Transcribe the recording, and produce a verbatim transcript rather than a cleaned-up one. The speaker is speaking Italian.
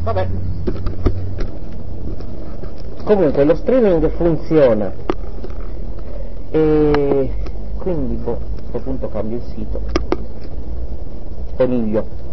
Vabbè. Comunque lo streaming funziona e quindi boh, a questo punto cambio il sito. Coniglio.